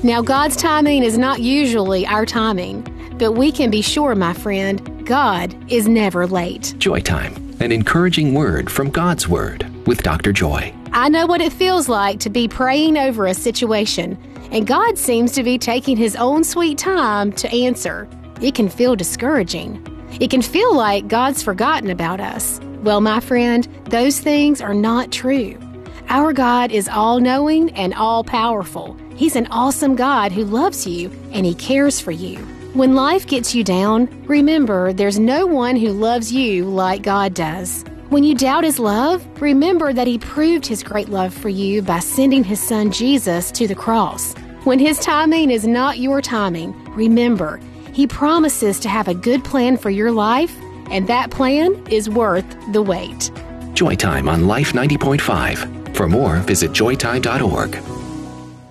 Now, God's timing is not usually our timing, but we can be sure, my friend, God is never late. Joy Time, an encouraging word from God's Word with Dr. Joy. I know what it feels like to be praying over a situation, and God seems to be taking His own sweet time to answer. It can feel discouraging. It can feel like God's forgotten about us. Well, my friend, those things are not true. Our God is all-knowing and all-powerful. He's an awesome God who loves you, and He cares for you. When life gets you down, remember there's no one who loves you like God does. When you doubt His love, remember that He proved His great love for you by sending His Son Jesus to the cross. When His timing is not your timing, remember, He promises to have a good plan for your life, and that plan is worth the wait. Joy Time on Life 90.5. For more, visit joytime.org.